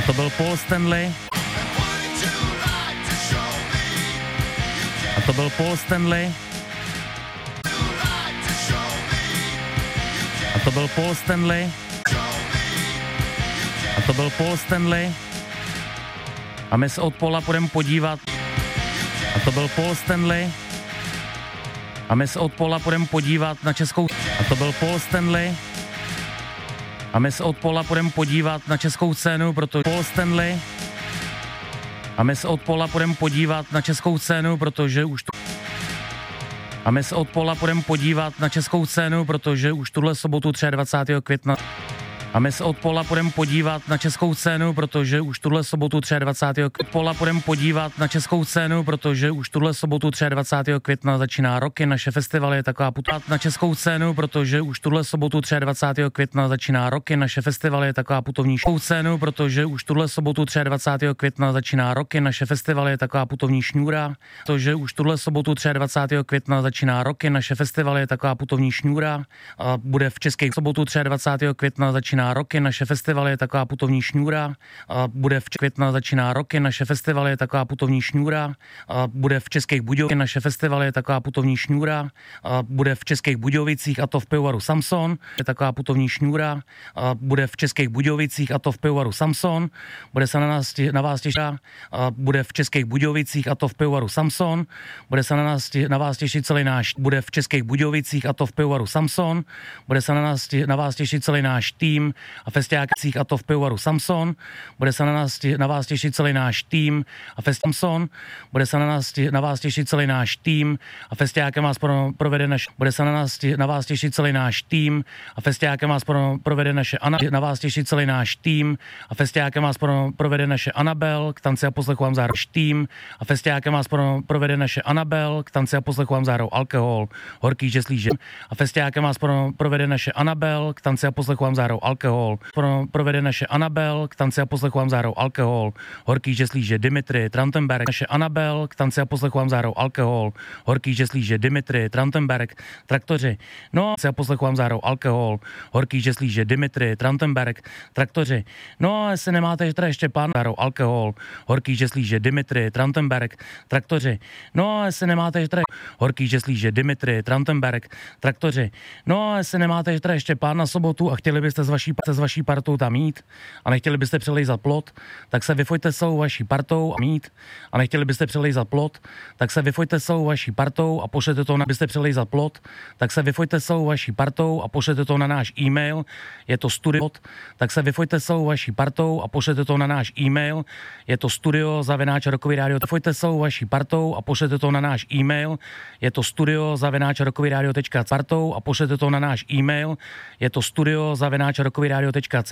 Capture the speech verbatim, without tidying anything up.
To byl Paul Stanley. A to byl Paul Stanley. A to byl Paul Stanley. A to byl Paul Stanley. A my se od Paula půjdeme podívat. A to byl Paul Stanley. A my se od Paula půjdeme podívat na českou... A to byl Paul Stanley. A my se od Paula půjdeme podívat na českou scénu, protože Paul Stanley. A my se od Paula půjdeme podívat na českou scénu, protože už tu... A my se od Paula půjdeme podívat na českou scénu, protože už tuhle sobotu dvacátého třetího května. A my se od Paula půjdeme podívat na českou scénu, protože už tuhle sobotu dvacátého třetího května. Od Paula půjdeme podívat na českou scénu, protože už tuhle sobotu dvacátého třetího května začíná Roky, naše festival je taková puta. Na českou scénu, protože už tuhle sobotu dvacátého třetího května začíná Roky, naše festival je taková putovní scénu, protože už tuhle sobotu dvacátého třetího května začíná Roky, naše festival je taková putovní šňůra. Protože už tuhle sobotu dvacátého třetího května začíná Roky, naše festival je taková putovní šňůra. A bude v české sobotu dvacátého třetího května začíná Roky, naše festival je taková putovní šňůra. A bude v května začíná Roky, naše festival je taková putovní šňůra. A bude v Českých Budějovicích, naše festival je taková putovní šňůra. A bude v Českých Budějovicích, a to v pivovaru Samson, je taková putovní šňůra. A bude v Českých Budějovicích, a to v pivovaru Samson. Bude se na nás na vás těšit. A bude v Českých Budějovicích, a to v pivovaru Samson. Bude se na nás na vás těšit celý náš. Bude v Českých Budějovicích, a to v pivovaru Samson. Bude se na nás na vás těšit celý náš tým a festiákcích, a to v pivovaru Samson. Bude se na nás na vás těšit celý náš tým a fest Samson. Bude se na nás na vás těšit celý náš tým a festiákem vás pro, provede naš. Bude se na nás na vás těšit celý náš tým a festiákem vás pro, provede naše Ana. Na vás těšit celý náš tým a festiákem vás pro, provede naše Anabel, k tanci a poslechu vám zároveň tým a festiákem vás pro, provede naše Anabel, k tanci a poslechu vám zároveň alkohol, horký žeslíže a festiákem vás pro, provede naše Anabel, k tanci a poslechu vám zároveň alkohol. Pro, provede naše Anabel, k tanci a poslechu vám zároveň alkohol, horký žeslíže Dimitri Trantenberg, naše Anabel, k tanci a poslechu vám zároveň alkohol, horký žeslíže Dimitri Trantenberg, traktoři, no a poslechu vám zároveň alkohol, horký žeslíže Dimitri Trantenberg, traktoři, no a jestli nemáte teda ještě pán zároveň alkohol, horký žeslíže Dimitri Trantenberg, traktoři, no a jestli nemáte teda horký žeslíže Dimitri Trantenberg, traktoři, no a jestli nemáte teda ještě pán na sobotu a chtěli byste s vaší, s vaší partou tam mít a nechtěli byste přelejzat plot, tak se vyfojte celou vaší partou a mít a nechtěli byste přelejzat plot, tak se vyfojte celou vaší partou a pošlete to na, byste přelejzat plot, tak se vyfojte celou vaší partou a pošlete to na náš e-mail, je to studio, tak se vyfojte celou vaší partou a pošlete to na náš e-mail, je to studio zavináč rokový rádio, vyfojte celou vaší partou a pošlete to na náš e-mail, je to studio zavináč rokový rádio tečka partou a pošlete to na náš e-mail, je to studio zavináč rokový rádio tečka